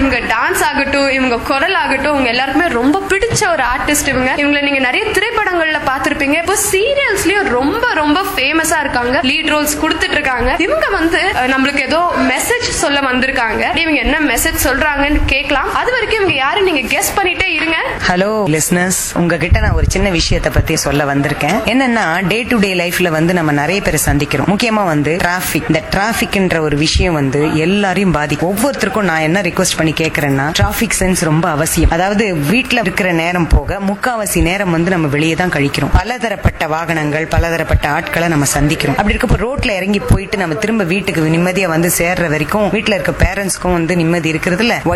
இவங்க டான்ஸ் ஆகட்டும், இவங்க குரல் ஆகட்டும், இவங்க எல்லாருக்குமே ரொம்ப பிடிச்ச ஒரு ஆர்டிஸ்ட். இவங்களை நீங்க நிறைய திரைப்படங்கள்ல பாத்திருப்பீங்க. இப்போ சீரியல்ஸ்லயும் ரொம்ப ரொம்ப ஃபேமஸா இருக்காங்க, லீட் ரோல்ஸ் கொடுத்துட்டு இருக்காங்க. இவங்க நம்மளுக்கு ஏதோ மெசேஜ் சொல்ல வந்திருக்காங்க. இவங்க என்ன மெசேஜ் சொல்றாங்கன்னு கேட்கலாம். அது வரைக்கும் இவங்க யாரு நீங்க கெஸ் பண்ணிட்டே இருங்க. ஹலோ லிசனர்ஸ், உங்ககிட்ட நான் ஒரு சின்ன விஷயத்தை பத்தி சொல்ல வந்திருக்கேன். என்னன்னா, டே டு டே லைஃப்ல நம்ம நிறைய பேரை சந்திக்கிறோம். முக்கியமா டிராபிக். இந்த டிராபிக்ன்ற ஒரு விஷயம் எல்லாரையும் பாதிக்கும். ஒவ்வொருத்தருக்கும் நான் என்ன ரிக்வெஸ்ட் பண்ணி கேட்கறேன்னா, டிராபிக் சென்ஸ் ரொம்ப அவசியம். அதாவது வீட்டுல இருக்கிற நேரம் போக முக்காவாசி நேரம் நம்ம வெளியே தான் கழிக்கிறோம். பலதரப்பட்ட வாகனங்கள், பலதரப்பட்ட ஆட்களை நம்ம சந்திக்கிறோம். அப்படி இருக்கப்ப ரோட்ல இறங்கி போயிட்டு நம்ம திரும்ப வீட்டுக்கு நிம்மதியா சேர்ற வரைக்கும் வீட்டுல இருக்க பேரண்ட்ஸ்க்கும் நிம்மதி இருக்கிறது இல்ல.